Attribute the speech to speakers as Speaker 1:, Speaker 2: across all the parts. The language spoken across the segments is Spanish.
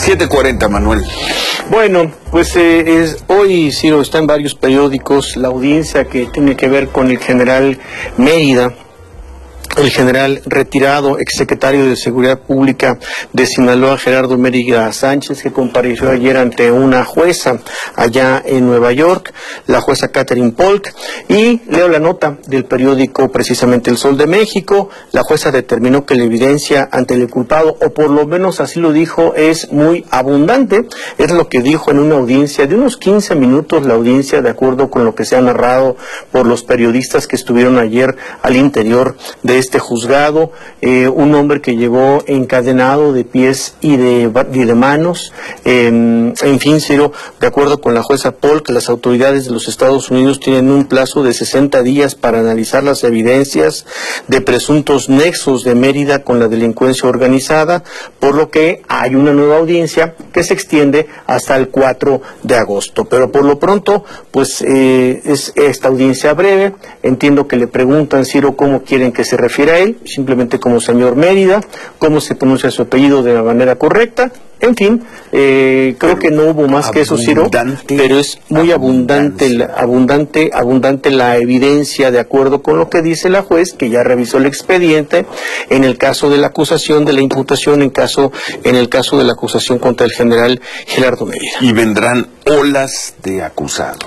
Speaker 1: 7:40, Manuel.
Speaker 2: Bueno, pues hoy, Ciro, está en varios periódicos la audiencia que tiene que ver con el general Mérida, el general retirado, exsecretario de Seguridad Pública de Sinaloa, Gerardo Mérida Sánchez, que compareció ayer ante una jueza allá en Nueva York, la jueza Catherine Polk, y leo la nota del periódico precisamente El Sol de México. La jueza determinó que la evidencia ante el culpado, o por lo menos así lo dijo, es muy abundante. Es lo que dijo en una audiencia de unos 15 minutos, la audiencia, de acuerdo con lo que se ha narrado por los periodistas que estuvieron ayer al interior de este juzgado. Un hombre que llegó encadenado de pies y de manos. En fin, Ciro, de acuerdo con la jueza Polk, las autoridades de los Estados Unidos tienen un plazo de 60 días para analizar las evidencias de presuntos nexos de Mérida con la delincuencia organizada, por lo que hay una nueva audiencia que se extiende hasta el 4 de agosto. Pero por lo pronto, pues es esta audiencia breve. Entiendo que le preguntan, Ciro, cómo quieren que se refiera a él, simplemente como señor Mérida, cómo se pronuncia su apellido de la manera correcta. En fin, creo que no hubo más que eso, Ciro, pero es muy abundante la evidencia, de acuerdo con lo que dice la juez, que ya revisó el expediente en el caso de la acusación, de la imputación, en el caso de la acusación contra el general Gerardo Mérida.
Speaker 1: Y vendrán olas de acusados.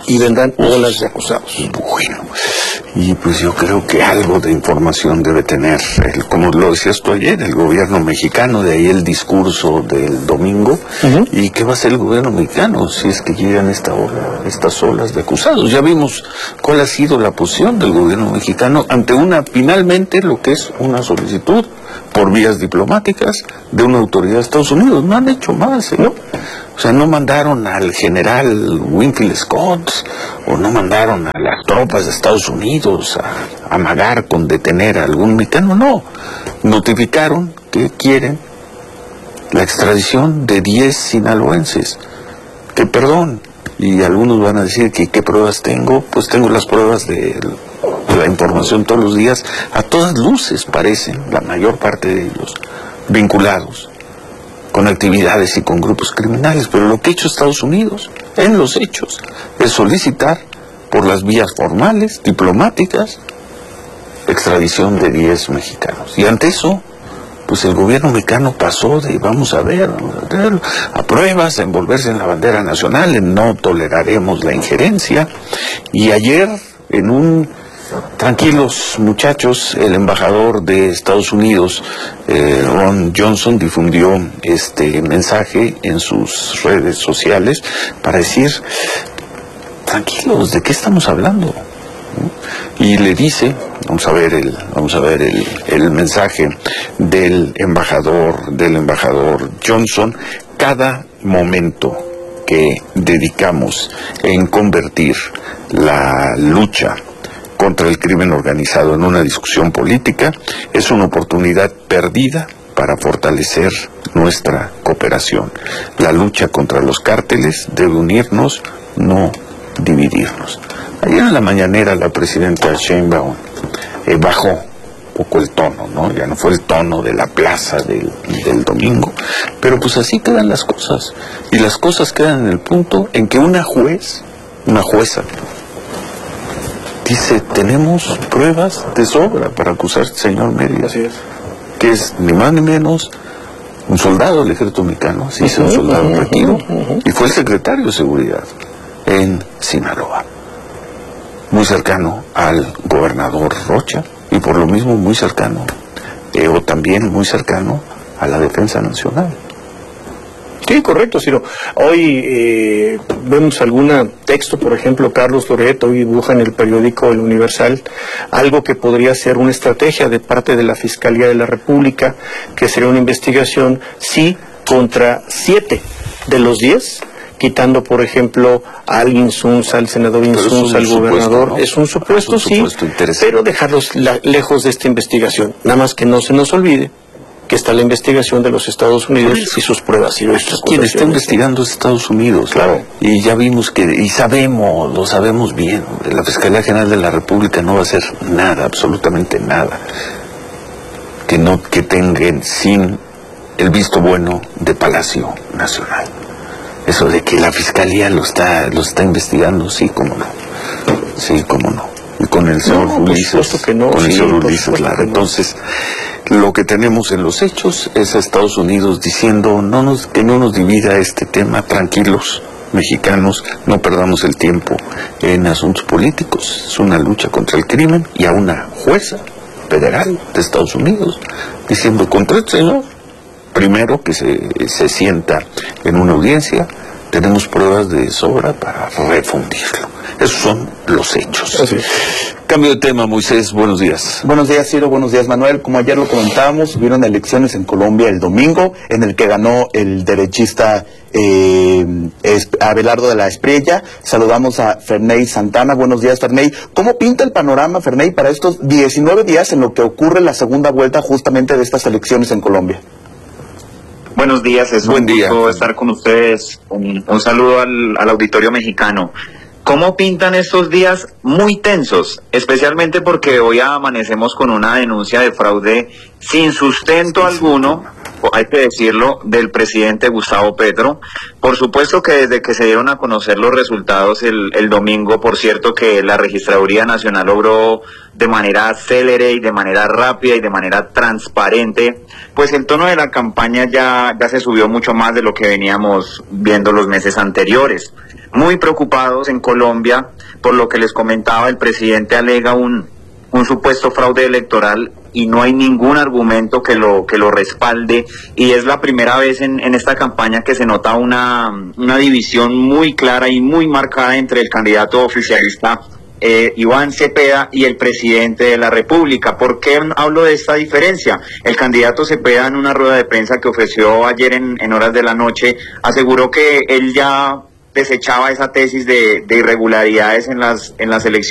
Speaker 1: Bueno, y pues yo creo que algo de información debe tener, como lo decías tú ayer, el gobierno mexicano, de ahí el discurso del domingo. ¿Y qué va a hacer el gobierno mexicano si es que llegan estas olas de acusados? Ya vimos cuál ha sido la posición del gobierno mexicano ante finalmente lo que es una solicitud por vías diplomáticas de una autoridad de Estados Unidos. No han hecho más, ¿no? O sea, no mandaron al general Winfield Scott, o no mandaron a las tropas de Estados Unidos a amagar con detener a algún mexicano, no. Notificaron que quieren la extradición de 10 sinaloenses. Que perdón, y algunos van a decir que ¿qué pruebas tengo? Pues tengo las pruebas de la información todos los días. A todas luces parecen, la mayor parte de ellos, vinculados con actividades y con grupos criminales. Pero lo que ha hecho Estados Unidos, en los hechos, es solicitar por las vías formales, diplomáticas, extradición de 10 mexicanos. Y ante eso, pues el gobierno mexicano pasó de vamos a ver, a pruebas, a envolverse en la bandera nacional, en no toleraremos la injerencia. Y ayer, en un tranquilos muchachos, el embajador de Estados Unidos, Ron Johnson, difundió este mensaje en sus redes sociales para decir, tranquilos, ¿de qué estamos hablando? Y le dice, vamos a ver el mensaje del embajador Johnson: cada momento que dedicamos en convertir la lucha contra el crimen organizado en una discusión política es una oportunidad perdida para fortalecer nuestra cooperación. La lucha contra los cárteles debe unirnos, no dividirnos. Ayer en la mañanera la presidenta Sheinbaum bajó un poco el tono, ¿no? Ya no fue el tono de la plaza del domingo, pero pues así quedan las cosas. Y las cosas quedan en el punto en que una jueza, dice, tenemos pruebas de sobra para acusar al señor Mérida.
Speaker 2: Así es.
Speaker 1: Que es ni más ni menos un soldado del ejército mexicano, sí, es un soldado en retiro, y fue el secretario de Seguridad en Sinaloa, muy cercano al gobernador Rocha, y por lo mismo muy cercano, o también muy cercano a la Defensa Nacional.
Speaker 2: Sí, correcto, Ciro. Hoy vemos algún texto, por ejemplo, Carlos Loret hoy dibuja en el periódico El Universal algo que podría ser una estrategia de parte de la Fiscalía de la República, que sería una investigación, sí, contra 7 de los 10, quitando, por ejemplo, al Insunza, al senador Insunza, al gobernador. ¿No? Es un supuesto, sí, pero dejarlos lejos de esta investigación. Nada más que no se nos olvide que está la investigación de los Estados Unidos y sus pruebas. Y
Speaker 1: quien está investigando es Estados Unidos.
Speaker 2: Claro.
Speaker 1: Y ya vimos lo sabemos bien. La Fiscalía General de la República no va a hacer nada, absolutamente nada, que tengan sin el visto bueno de Palacio Nacional. Eso de que la Fiscalía lo está investigando, sí, cómo no. Sí, cómo no. Y con el señor Ulises,
Speaker 2: no,
Speaker 1: con el señor Ulises Lara. Entonces, lo que tenemos en los hechos es a Estados Unidos diciendo que no nos divida este tema, tranquilos, mexicanos, no perdamos el tiempo en asuntos políticos. Es una lucha contra el crimen, y a una jueza federal de Estados Unidos diciendo contra el señor, primero que se sienta en una audiencia, tenemos pruebas de sobra para refundirlo. Esos son los hechos.
Speaker 2: Así.
Speaker 1: Cambio de tema, Moisés, buenos días.
Speaker 3: Buenos días, Ciro, buenos días, Manuel. Como ayer lo comentábamos, hubieron elecciones en Colombia el domingo, en el que ganó el derechista Abelardo de la Espriella. Saludamos a Ferney Santana. Buenos días, Ferney. ¿Cómo pinta el panorama, Ferney, para estos 19 días en lo que ocurre la segunda vuelta justamente de estas elecciones en Colombia?
Speaker 4: Buenos días, es un gusto estar con ustedes. Un saludo al auditorio mexicano. ¿Cómo pintan estos días? Muy tensos, especialmente porque hoy amanecemos con una denuncia de fraude sin sustento alguno, hay que decirlo, del presidente Gustavo Petro. Por supuesto que desde que se dieron a conocer los resultados el domingo, por cierto que la Registraduría Nacional logró de manera célere y de manera rápida y de manera transparente, pues el tono de la campaña ya se subió mucho más de lo que veníamos viendo los meses anteriores. Muy preocupados en Colombia, por lo que les comentaba, el presidente alega un supuesto fraude electoral y no hay ningún argumento que lo respalde, y es la primera vez en esta campaña que se nota una división muy clara y muy marcada entre el candidato oficialista Iván Cepeda y el presidente de la República. ¿Por qué hablo de esta diferencia? El candidato Cepeda, en una rueda de prensa que ofreció ayer en horas de la noche, aseguró que él ya desechaba esa tesis de irregularidades en las elecciones